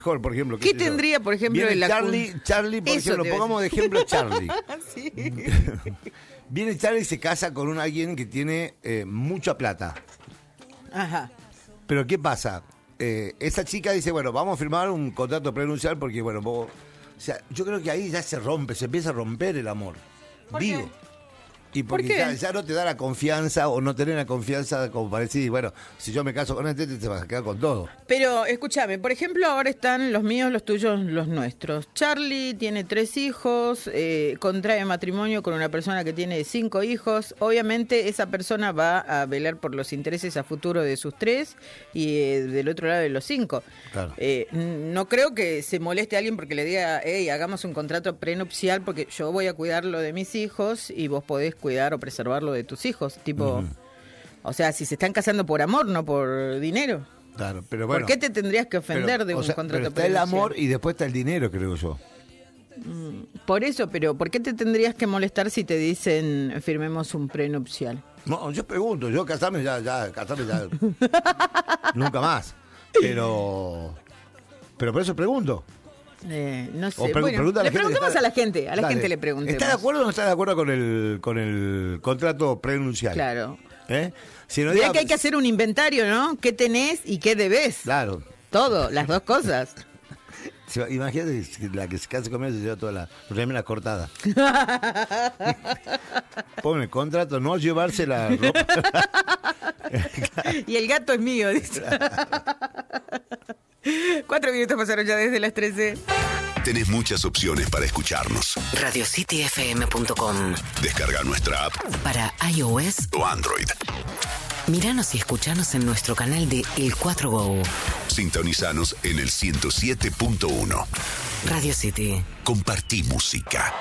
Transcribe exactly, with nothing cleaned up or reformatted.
mejor, por ejemplo. ¿Qué sé yo. tendría, por ejemplo, Viene en la Charlie, cul- Charlie, por Eso ejemplo, te iba a pongamos de ejemplo Charlie. Sí. Viene Charlie y se casa con un alguien que tiene eh, mucha plata. Ajá. Pero ¿qué pasa? Eh, esa chica dice, bueno, vamos a firmar un contrato prenupcial porque, bueno, vos, o sea, yo creo que ahí ya se rompe, se empieza a romper el amor. ¿Por Digo. qué? Y porque ¿Por qué? ya, ya no te da la confianza o no tener la confianza como para decir, bueno, si yo me caso con este, te vas a quedar con todo. Pero escúchame, por ejemplo, ahora están los míos, los tuyos, los nuestros. Charlie tiene tres hijos, eh, contrae matrimonio con una persona que tiene cinco hijos. Obviamente esa persona va a velar por los intereses a futuro de sus tres y eh, del otro lado de los cinco. Claro. Eh, no creo que se moleste a alguien porque le diga, hey, hagamos un contrato prenupcial porque yo voy a cuidarlo de mis hijos y vos podés cuidar o preservarlo de tus hijos. Tipo, uh-huh. O sea, si se están casando por amor, no por dinero. Claro, pero bueno. ¿Por qué te tendrías que ofender pero, de un o sea, contrato pero está prenupcial? el amor y después está el dinero, creo yo. Por eso, pero ¿por qué te tendrías que molestar si te dicen firmemos un prenupcial? No, yo pregunto, yo casarme ya, ya, casarme ya. Nunca más. Pero. Pero por eso pregunto. Eh, no sé. O pre- bueno, pregunta a la le gente preguntemos está- a la gente, a la Dale. gente le preguntemos. ¿Está de acuerdo o no está de acuerdo con el, con el contrato prenupcial? Claro. ¿Eh? Si no Mirá diga- que hay que hacer un inventario, ¿no? ¿Qué tenés y qué debés? Claro. Todo, las dos cosas. Si- Imagínate si la que se case conmigo se lleva toda la remera cortada. Pone contrato, no llevarse la ropa. Y el gato es mío, dice. Cuatro minutos pasaron ya desde las trece. Tenés muchas opciones para escucharnos. radio city f m punto com. Descarga nuestra app Para iOS o Android. Míranos y escuchanos en nuestro canal de El cuatro Go. Sintonizanos en el ciento siete punto uno. Radio City. Compartí música.